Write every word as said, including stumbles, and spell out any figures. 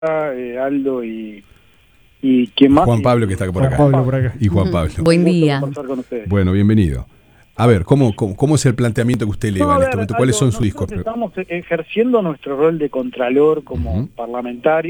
eh, Aldo y, y ¿quién más? Juan Pablo, que está por acá. Juan Pablo por acá. Y Juan Pablo. Buen día. Conversar con ustedes. Bueno, bienvenido. A ver, ¿cómo, cómo, cómo es el planteamiento que usted eleva No, a en ver, este momento? ¿Cuáles son Aldo, sus discos? nosotros estamos ejerciendo nuestro rol de contralor como Uh-huh. parlamentario.